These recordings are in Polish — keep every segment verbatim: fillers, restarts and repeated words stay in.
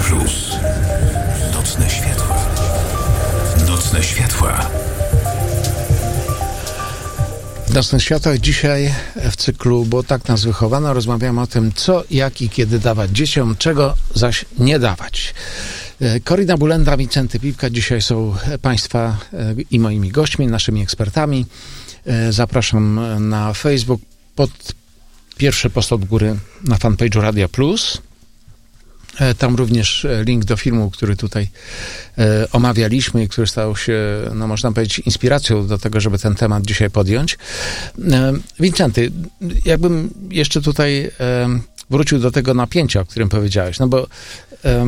Plus. Nocne światła. Nocne światła. W Nocnych Światłach dzisiaj w cyklu Bo tak nas wychowano rozmawiamy o tym, co, jak i kiedy dawać dzieciom, czego zaś nie dawać. Korina Bulenda, Wincenty Piwka dzisiaj są Państwa i moimi gośćmi, naszymi ekspertami. Zapraszam na Facebook pod pierwszy post od góry na fanpage'u Radia Plus. Tam również link do filmu, który tutaj e, omawialiśmy i który stał się, no można powiedzieć, inspiracją do tego, żeby ten temat dzisiaj podjąć. E, Wincenty, jakbym jeszcze tutaj e, wrócił do tego napięcia, o którym powiedziałeś, no bo e,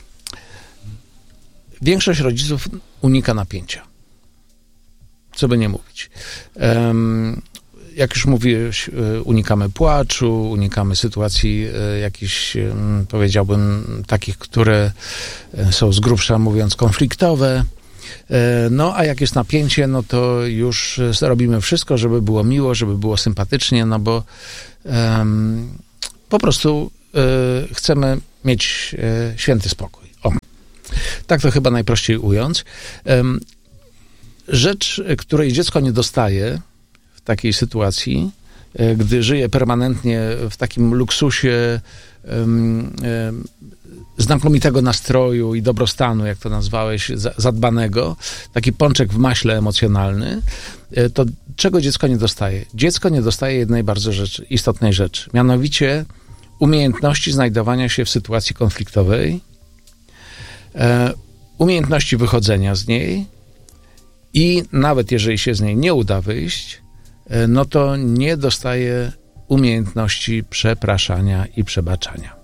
większość rodziców unika napięcia. Co by nie mówić. E, Jak już mówiłeś, unikamy płaczu, unikamy sytuacji jakichś, powiedziałbym, takich, które są z grubsza mówiąc konfliktowe. No, a jak jest napięcie, no to już robimy wszystko, żeby było miło, żeby było sympatycznie, no bo um, po prostu um, chcemy mieć um, święty spokój. O, tak to chyba najprościej ująć. Um, rzecz, której dziecko nie dostaje w takiej sytuacji, gdy żyje permanentnie w takim luksusie um, um, znakomitego nastroju i dobrostanu, jak to nazwałeś, zadbanego, taki pączek w maśle emocjonalny, to czego dziecko nie dostaje? Dziecko nie dostaje jednej bardzo rzeczy, istotnej rzeczy, mianowicie umiejętności znajdowania się w sytuacji konfliktowej, e, umiejętności wychodzenia z niej i nawet jeżeli się z niej nie uda wyjść, no to nie dostaje umiejętności przepraszania i przebaczania.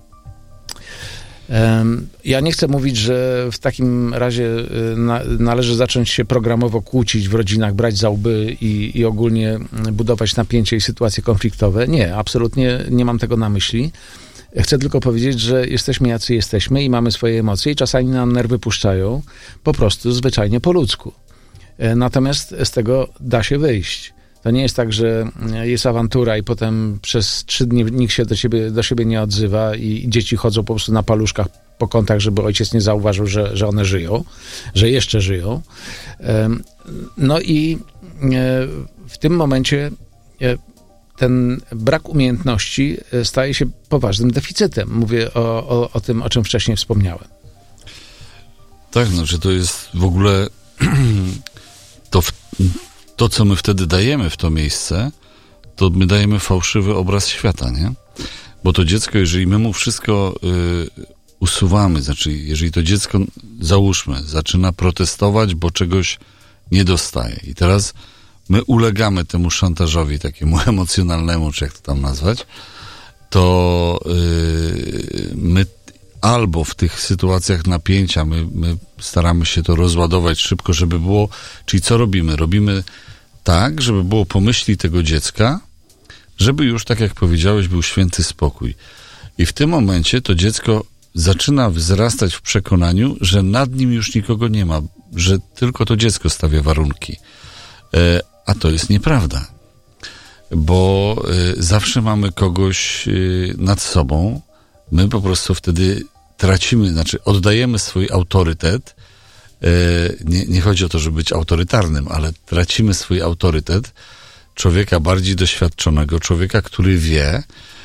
Ja nie chcę mówić, że w takim razie na, należy zacząć się programowo kłócić w rodzinach, brać za łby i, i ogólnie budować napięcie i sytuacje konfliktowe. Nie, absolutnie nie mam tego na myśli. Chcę tylko powiedzieć, że jesteśmy jacy jesteśmy i mamy swoje emocje i czasami nam nerwy puszczają po prostu zwyczajnie po ludzku. Natomiast z tego da się wyjść. To nie jest tak, że jest awantura i potem przez trzy dni nikt się do siebie, do siebie nie odzywa i dzieci chodzą po prostu na paluszkach po kątach, żeby ojciec nie zauważył, że, że one żyją, że jeszcze żyją. No i w tym momencie ten brak umiejętności staje się poważnym deficytem. Mówię o, o, o tym, o czym wcześniej wspomniałem. Tak, znaczy to jest w ogóle to w To, co my wtedy dajemy w to miejsce, to my dajemy fałszywy obraz świata, nie? Bo to dziecko, jeżeli my mu wszystko y, usuwamy, znaczy jeżeli to dziecko, załóżmy, zaczyna protestować, bo czegoś nie dostaje i teraz my ulegamy temu szantażowi takiemu emocjonalnemu, czy jak to tam nazwać, to y, my albo w tych sytuacjach napięcia my, my staramy się to rozładować szybko, żeby było, czyli co robimy? Robimy tak, żeby było po myśli tego dziecka, żeby już, tak jak powiedziałeś, był święty spokój. I w tym momencie to dziecko zaczyna wzrastać w przekonaniu, że nad nim już nikogo nie ma, że tylko to dziecko stawia warunki. E, a to jest nieprawda. Bo e, zawsze mamy kogoś e, nad sobą. My po prostu wtedy tracimy, znaczy oddajemy swój autorytet. Nie, nie chodzi o to, żeby być autorytarnym, ale tracimy swój autorytet człowieka bardziej doświadczonego, człowieka, który wie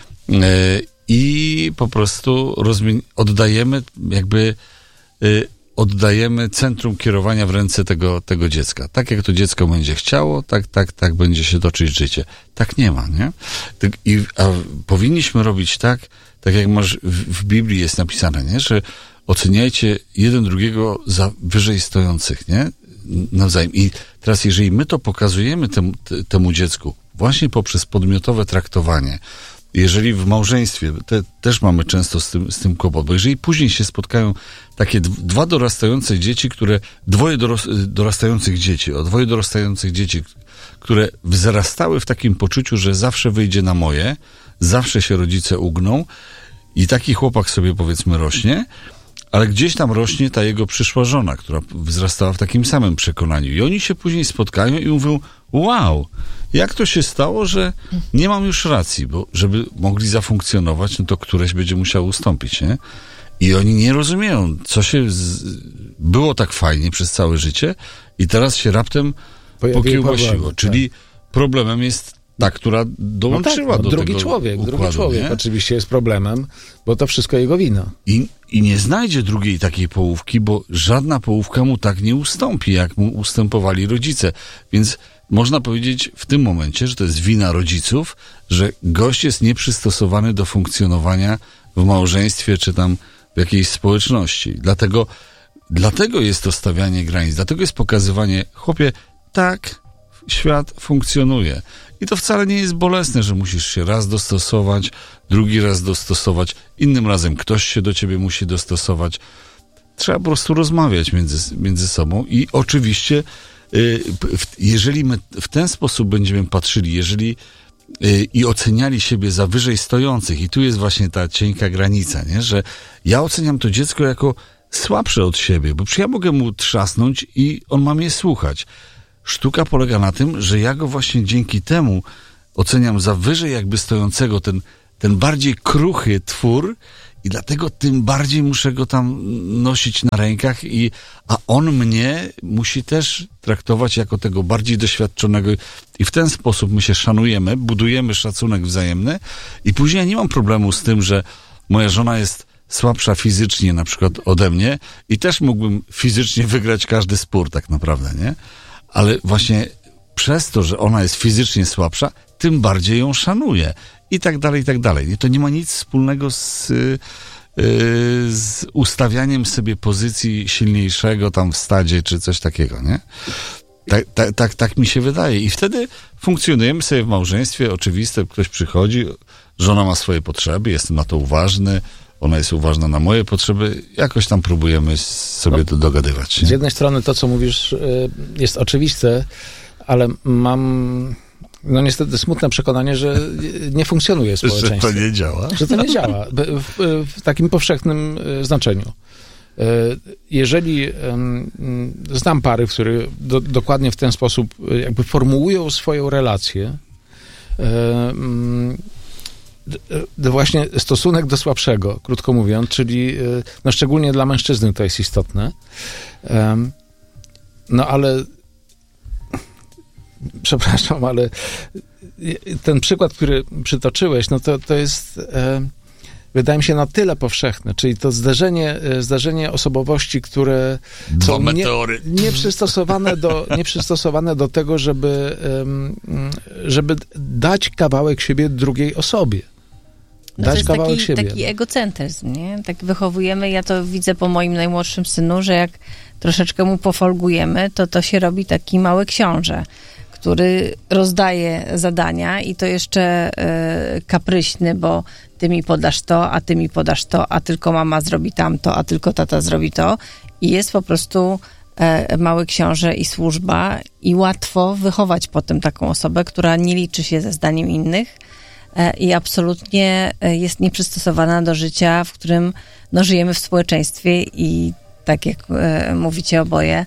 i po prostu rozmi- oddajemy jakby oddajemy centrum kierowania w ręce tego, tego dziecka. Tak jak to dziecko będzie chciało, tak, tak, tak będzie się toczyć życie. Tak nie ma, nie? I, a powinniśmy robić tak, tak jak masz w, w Biblii jest napisane, nie? Że oceniajcie jeden drugiego za wyżej stojących, nie? Nawzajem. I teraz, jeżeli my to pokazujemy temu, temu dziecku właśnie poprzez podmiotowe traktowanie, jeżeli w małżeństwie, te, też mamy często z tym, z tym kłopot, bo jeżeli później się spotkają takie dwa dorastające dzieci, które, dwoje doros, dorastających dzieci, o dwoje dorastających dzieci, które wzrastały w takim poczuciu, że zawsze wyjdzie na moje, zawsze się rodzice ugną i taki chłopak sobie powiedzmy rośnie, ale gdzieś tam rośnie ta jego przyszła żona, która wzrastała w takim samym przekonaniu. I oni się później spotkają i mówią, wow, jak to się stało, że nie mam już racji, bo żeby mogli zafunkcjonować, no to któreś będzie musiało ustąpić, nie? I oni nie rozumieją, co się z... było tak fajnie przez całe życie i teraz się raptem pokiełbasiło. Czyli tak. problemem jest ta, która dołączyła no tak, no, do drugi tego człowiek, układu, drugi człowiek nie? oczywiście jest problemem, bo to wszystko jego wina. I, I nie znajdzie drugiej takiej połówki, bo żadna połówka mu tak nie ustąpi, jak mu ustępowali rodzice. Więc można powiedzieć w tym momencie, że to jest wina rodziców, że gość jest nieprzystosowany do funkcjonowania w małżeństwie, czy tam w jakiejś społeczności. Dlatego, dlatego jest to stawianie granic, dlatego jest pokazywanie, chłopie, tak, świat funkcjonuje. I to wcale nie jest bolesne, że musisz się raz dostosować, drugi raz dostosować, innym razem ktoś się do ciebie musi dostosować. Trzeba po prostu rozmawiać między, między sobą i oczywiście yy, jeżeli my w ten sposób będziemy patrzyli, jeżeli yy, i oceniali siebie za wyżej stojących i tu jest właśnie ta cienka granica, nie? Że ja oceniam to dziecko jako słabsze od siebie, bo ja mogę mu trzasnąć i on ma mnie słuchać. Sztuka polega na tym, że ja go właśnie dzięki temu oceniam za wyżej jakby stojącego, ten, ten bardziej kruchy twór i dlatego tym bardziej muszę go tam nosić na rękach, i, a on mnie musi też traktować jako tego bardziej doświadczonego i w ten sposób my się szanujemy, budujemy szacunek wzajemny i później ja nie mam problemu z tym, że moja żona jest słabsza fizycznie na przykład ode mnie i też mógłbym fizycznie wygrać każdy spór tak naprawdę, nie? Ale właśnie przez to, że ona jest fizycznie słabsza, tym bardziej ją szanuję. I tak dalej, i tak dalej. I to nie ma nic wspólnego z, yy, z ustawianiem sobie pozycji silniejszego tam w stadzie, czy coś takiego, nie? Tak, tak, tak, tak mi się wydaje. I wtedy funkcjonujemy sobie w małżeństwie, oczywiste, ktoś przychodzi, żona ma swoje potrzeby, jestem na to uważny, ona jest uważna na moje potrzeby, jakoś tam próbujemy sobie no, to dogadywać. Nie? Z jednej strony to, co mówisz, jest oczywiste, ale mam no niestety smutne przekonanie, że nie funkcjonuje społeczeństwo. Że to nie działa? Że to nie działa w, w takim powszechnym znaczeniu. Jeżeli znam pary, które do, dokładnie w ten sposób jakby formułują swoją relację, właśnie stosunek do słabszego, krótko mówiąc, czyli no szczególnie dla mężczyzny to jest istotne. No ale przepraszam, ale ten przykład, który przytoczyłeś, no to, to jest wydaje mi się na tyle powszechne, czyli to zderzenie, zderzenie osobowości, które Dwa są nie, nieprzystosowane, do, nieprzystosowane do tego, żeby, żeby dać kawałek siebie drugiej osobie. No to jest taki, taki egocentryzm, nie? Tak wychowujemy, ja to widzę po moim najmłodszym synu, że jak troszeczkę mu pofolgujemy, to to się robi taki mały książę, który rozdaje zadania i to jeszcze y, kapryśny, bo ty mi podasz to, a ty mi podasz to, a tylko mama zrobi tamto, a tylko tata zrobi to. I jest po prostu y, mały książę i służba i łatwo wychować potem taką osobę, która nie liczy się ze zdaniem innych y, i absolutnie jest nieprzystosowana do życia, w którym no, żyjemy w społeczeństwie i tak jak y, mówicie oboje,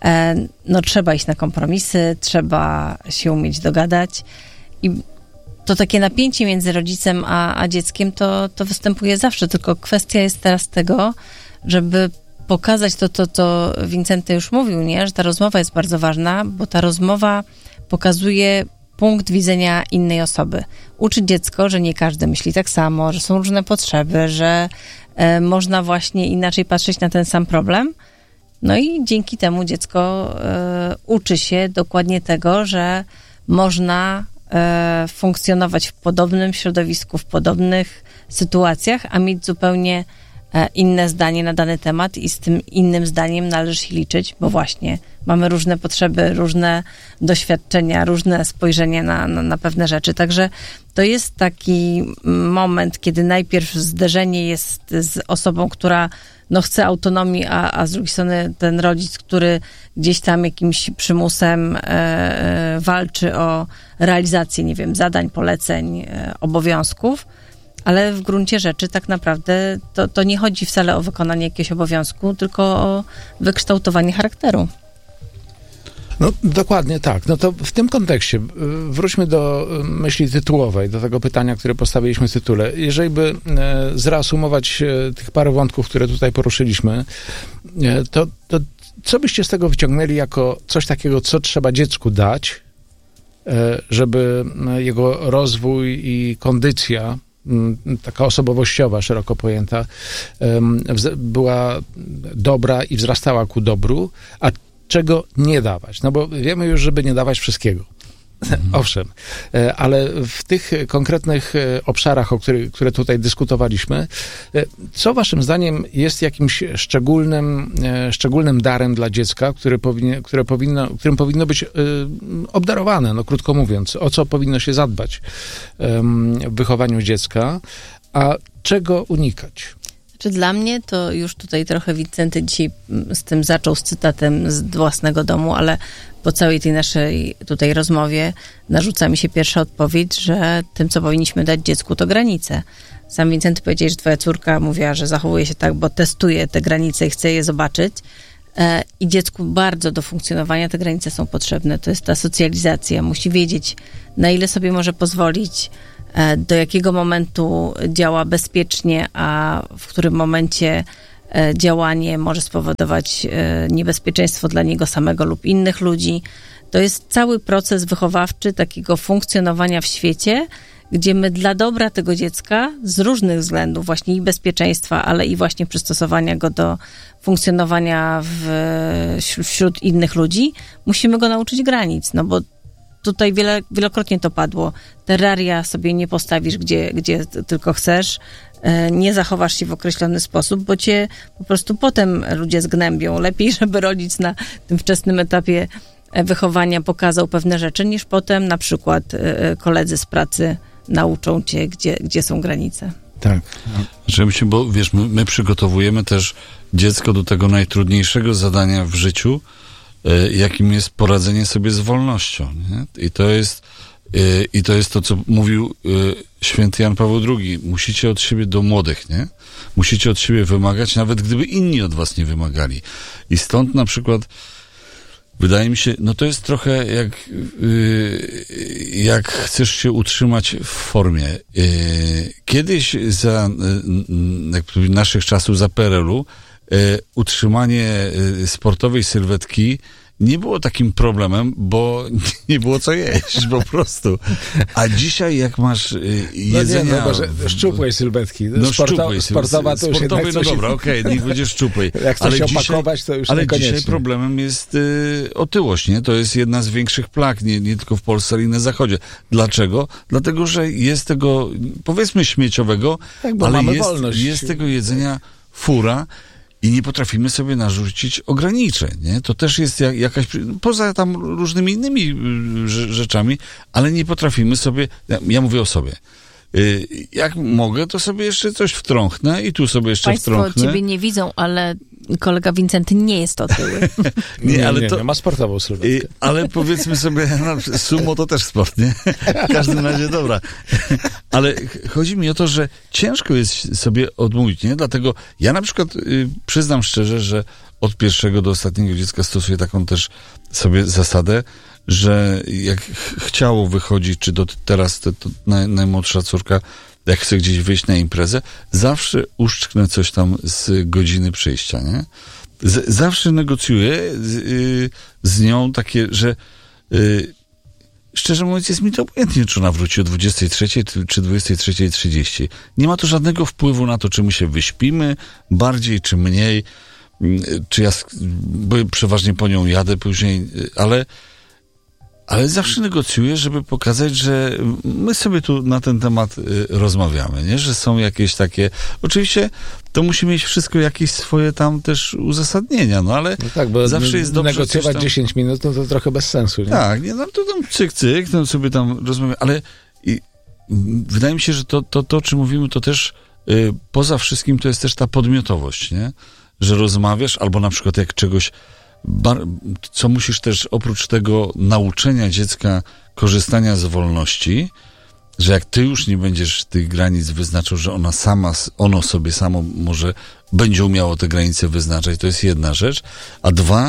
no trzeba iść na kompromisy, trzeba się umieć dogadać i to takie napięcie między rodzicem a, a dzieckiem to, to występuje zawsze, tylko kwestia jest teraz tego, żeby pokazać to, to, co Wincenty już mówił, nie? Że ta rozmowa jest bardzo ważna, bo ta rozmowa pokazuje punkt widzenia innej osoby. Uczy dziecko, że nie każdy myśli tak samo, że są różne potrzeby, że e, można właśnie inaczej patrzeć na ten sam problem. No i dzięki temu dziecko e, uczy się dokładnie tego, że można e, funkcjonować w podobnym środowisku, w podobnych sytuacjach, a mieć zupełnie e, inne zdanie na dany temat i z tym innym zdaniem należy się liczyć, bo właśnie mamy różne potrzeby, różne doświadczenia, różne spojrzenia na, na, na pewne rzeczy. Także to jest taki moment, kiedy najpierw zderzenie jest z osobą, która no chce autonomii, a, a z drugiej strony ten rodzic, który gdzieś tam jakimś przymusem e, e, walczy o realizację, nie wiem, zadań, poleceń, e, obowiązków, ale w gruncie rzeczy tak naprawdę to, to nie chodzi wcale o wykonanie jakiegoś obowiązku, tylko o wykształtowanie charakteru. No dokładnie tak. No to w tym kontekście wróćmy do myśli tytułowej, do tego pytania, które postawiliśmy w tytule. Jeżeli by zreasumować tych parę wątków, które tutaj poruszyliśmy, to, to co byście z tego wyciągnęli jako coś takiego, co trzeba dziecku dać, żeby jego rozwój i kondycja, taka osobowościowa, szeroko pojęta, była dobra i wzrastała ku dobru, a czego nie dawać? No bo wiemy już, żeby nie dawać wszystkiego. Mhm. Owszem, ale w tych konkretnych obszarach, o których, które tutaj dyskutowaliśmy, co waszym zdaniem jest jakimś szczególnym, szczególnym darem dla dziecka, który powinien, które powinno, którym powinno być obdarowane, no krótko mówiąc, o co powinno się zadbać w wychowaniu dziecka, a czego unikać? Czy dla mnie to już tutaj trochę Wincenty dzisiaj z tym zaczął, z cytatem z własnego domu, ale po całej tej naszej tutaj rozmowie narzuca mi się pierwsza odpowiedź, że tym, co powinniśmy dać dziecku, to granice. Sam Wincenty powiedział, że twoja córka mówiła, że zachowuje się tak, bo testuje te granice i chce je zobaczyć. I dziecku bardzo do funkcjonowania te granice są potrzebne. To jest ta socjalizacja. Musi wiedzieć, na ile sobie może pozwolić, do jakiego momentu działa bezpiecznie, a w którym momencie działanie może spowodować niebezpieczeństwo dla niego samego lub innych ludzi. To jest cały proces wychowawczy takiego funkcjonowania w świecie, gdzie my dla dobra tego dziecka z różnych względów, właśnie i bezpieczeństwa, ale i właśnie przystosowania go do funkcjonowania w, wśród innych ludzi, musimy go nauczyć granic, no bo tutaj wiele, wielokrotnie to padło. Terraria sobie nie postawisz, gdzie, gdzie tylko chcesz. Nie zachowasz się w określony sposób, bo cię po prostu potem ludzie zgnębią. Lepiej, żeby rodzic na tym wczesnym etapie wychowania pokazał pewne rzeczy, niż potem na przykład koledzy z pracy nauczą cię, gdzie, gdzie są granice. Tak. Żeby się, bo wiesz, my, my przygotowujemy też dziecko do tego najtrudniejszego zadania w życiu, jakim jest poradzenie sobie z wolnością. Nie? I to jest i to jest to, co mówił święty Jan Paweł drugi. Musicie od siebie do młodych, nie? Musicie od siebie wymagać, nawet gdyby inni od was nie wymagali. I stąd na przykład wydaje mi się, no to jest trochę jak jak chcesz się utrzymać w formie. Kiedyś za jak naszych czasów, za P R L-u, utrzymanie sportowej sylwetki nie było takim problemem, bo nie było co jeść po prostu. A dzisiaj jak masz jedzenia... No nie, no, szczupłej sylwetki. No Sporto, szczupłej, sportowa to już sportowej, no dobra, okej, okay, niech będzie szczupłej. Jak chcesz się opakować, to już ale niekoniecznie. dzisiaj problemem jest y, otyłość, nie? To jest jedna z większych plag, nie, nie tylko w Polsce, ale i na Zachodzie. Dlaczego? Dlatego, że jest tego, powiedzmy śmieciowego, tak, bo ale mamy jest, wolność. jest tego jedzenia fura, i nie potrafimy sobie narzucić ograniczeń, nie? To też jest jak, jakaś, poza tam różnymi innymi rzeczami, ale nie potrafimy sobie, ja, ja mówię o sobie, y, jak mogę, to sobie jeszcze coś wtrąchnę i tu sobie jeszcze Państwo wtrąchnę. Państwo ciebie nie widzą, ale kolega Wincenty nie jest otyły. nie, nie, ale nie, to nie, ma sportową sylwetkę. Y, ale powiedzmy sobie, no, sumo to też sport, nie? W każdym razie, dobra. Ale chodzi mi o to, że ciężko jest sobie odmówić, nie? Dlatego ja na przykład y, przyznam szczerze, że od pierwszego do ostatniego dziecka stosuję taką też sobie zasadę, że jak ch- chciało wychodzić, czy do teraz to, to naj, najmłodsza córka, jak chce gdzieś wyjść na imprezę, zawsze uszczknę coś tam z godziny przyjścia, nie? Z, zawsze negocjuję z, y, z nią takie, że y, szczerze mówiąc jest mi to obojętnie, czy ona wróci o dwudziestej trzeciej czy dwudziestej trzeciej trzydzieści. Nie ma to żadnego wpływu na to, czy my się wyśpimy bardziej, czy mniej, czy ja, bo przeważnie po nią jadę później, ale Ale zawsze negocjuję, żeby pokazać, że my sobie tu na ten temat y, rozmawiamy, nie? Że są jakieś takie... Oczywiście to musi mieć wszystko jakieś swoje tam też uzasadnienia, no ale no tak, bo zawsze jest dobrze... negocjować tam... dziesięć minut, no to trochę bez sensu, nie? Tak, nie, no to tam cyk, cyk, no sobie tam rozmawiamy, ale i, wydaje mi się, że to, to, to, o czym mówimy, to też y, poza wszystkim to jest też ta podmiotowość, nie? Że rozmawiasz, albo na przykład jak czegoś... Bar- co musisz też oprócz tego nauczenia dziecka korzystania z wolności, że jak ty już nie będziesz tych granic wyznaczał, że ona sama, ono sobie samo może będzie umiało te granice wyznaczać, to jest jedna rzecz, a dwa,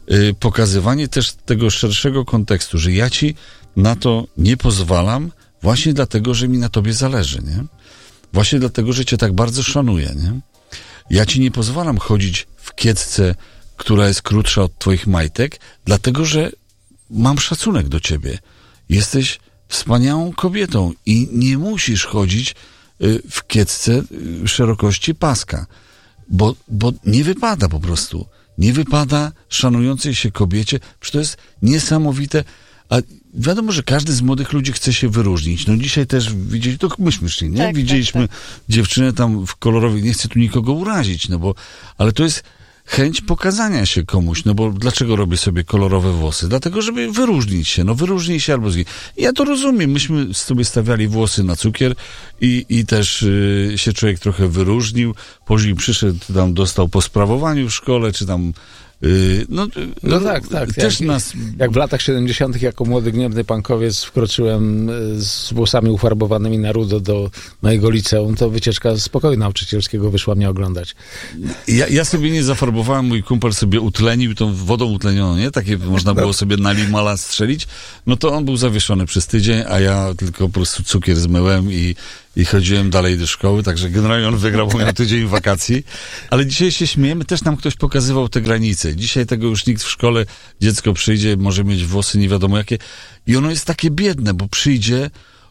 y, pokazywanie też tego szerszego kontekstu, że ja ci na to nie pozwalam właśnie dlatego, że mi na tobie zależy, nie? Właśnie dlatego, że cię tak bardzo szanuję, nie? Ja ci nie pozwalam chodzić w kiecce, która jest krótsza od twoich majtek, dlatego, że mam szacunek do ciebie. Jesteś wspaniałą kobietą i nie musisz chodzić y, w kiecce y, szerokości paska, bo, bo nie wypada po prostu. Nie wypada szanującej się kobiecie, przecież to jest niesamowite. A wiadomo, że każdy z młodych ludzi chce się wyróżnić. No dzisiaj też widzieli, to myśmy szli, nie? Tak, Widzieliśmy tak, tak. dziewczynę tam w kolorowej, nie chcę tu nikogo urazić, no bo, ale to jest chęć pokazania się komuś, no bo dlaczego robię sobie kolorowe włosy? Dlatego, żeby wyróżnić się, no wyróżnij się albo z... Ja to rozumiem, myśmy sobie stawiali włosy na cukier i, i też y, się człowiek trochę wyróżnił, później przyszedł, tam dostał po sprawowaniu w szkole, czy tam Yy, no, no tak, tak. Też jak, nas... jak w latach siedemdziesiątych jako młody, gniewny punkowiec wkroczyłem z włosami ufarbowanymi na rudo do mojego liceum, to wycieczka z pokoju nauczycielskiego wyszła mnie oglądać. Ja, ja sobie nie zafarbowałem, mój kumpel sobie utlenił tą wodą utlenioną, nie? Takie można było sobie na limala strzelić. No to on był zawieszony przez tydzień, a ja tylko po prostu cukier zmyłem i I chodziłem dalej do szkoły, także generalnie on wygrał, bo miał tydzień wakacji. Ale dzisiaj się śmiejemy, też nam ktoś pokazywał te granice. Dzisiaj tego już nikt w szkole, dziecko przyjdzie, może mieć włosy nie wiadomo jakie. I ono jest takie biedne, bo przyjdzie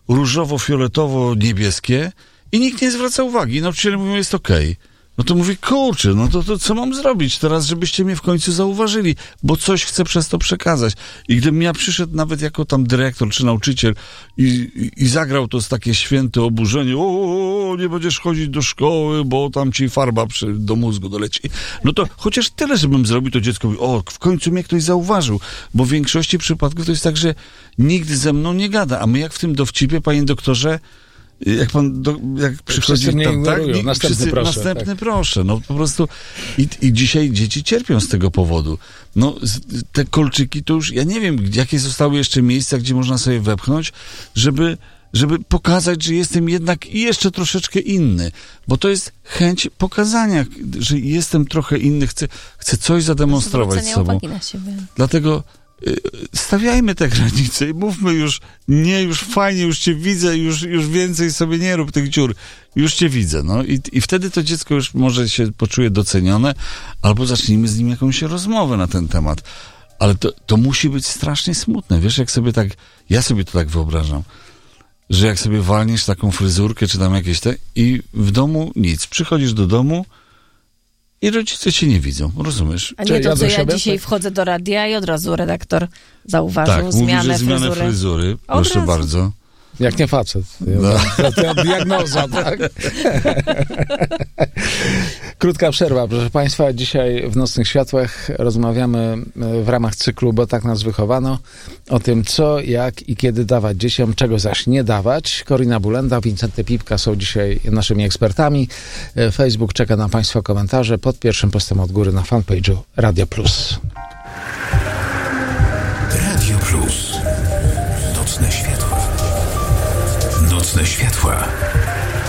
różowo-fioletowo-niebieskie i nikt nie zwraca uwagi. Nauczyciele mówią, jest okej. Okay. No to mówię, kurczę, no to, to co mam zrobić teraz, żebyście mnie w końcu zauważyli, bo coś chcę przez to przekazać. I gdybym ja przyszedł nawet jako tam dyrektor czy nauczyciel i, i, i zagrał to z takie święte oburzenie, o, nie będziesz chodzić do szkoły, bo tam ci farba przy, do mózgu doleci. No to chociaż tyle, żebym zrobił, to dziecko mówi, o, w końcu mnie ktoś zauważył, bo w większości przypadków to jest tak, że nikt ze mną nie gada, a my jak w tym dowcipie, panie doktorze, jak pan, do, jak przychodzi wszyscy tam, tak? Nie, następny wszyscy, proszę. Następny tak. proszę, no po prostu i, i dzisiaj dzieci cierpią z tego powodu. No te kolczyki to już, ja nie wiem, jakie zostały jeszcze miejsca, gdzie można sobie wepchnąć, żeby, żeby pokazać, że jestem jednak jeszcze troszeczkę inny, bo to jest chęć pokazania, że jestem trochę inny, chcę, chcę coś zademonstrować sobą. Na siebie. Dlatego stawiajmy te granice i mówmy już, nie, już fajnie, już cię widzę, już, już więcej sobie nie rób tych dziur, już cię widzę, no i, i wtedy to dziecko już może się poczuje docenione, albo zacznijmy z nim jakąś rozmowę na ten temat, ale to, to musi być strasznie smutne, wiesz, jak sobie tak, ja sobie to tak wyobrażam, że jak sobie walniesz taką fryzurkę, czy tam jakieś te, i w domu nic, przychodzisz do domu i rodzice cię nie widzą, rozumiesz? A nie to, co ja dzisiaj wchodzę do radia i od razu redaktor zauważył tak, zmianę mówi, że zmianę fryzury. fryzury. Proszę razu. bardzo. Jak nie facet. No. To, to diagnoza, tak? Krótka przerwa, proszę Państwa. Dzisiaj w Nocnych Światłach rozmawiamy w ramach cyklu, bo tak nas wychowano, o tym, co, jak i kiedy dawać dzieciom, czego zaś nie dawać. Korina Bulenda, Wincenty Pipka są dzisiaj naszymi ekspertami. Facebook czeka na Państwa komentarze pod pierwszym postem od góry na fanpage'u Radio Plus. Radio Plus. Nocne światła. Nocne światła.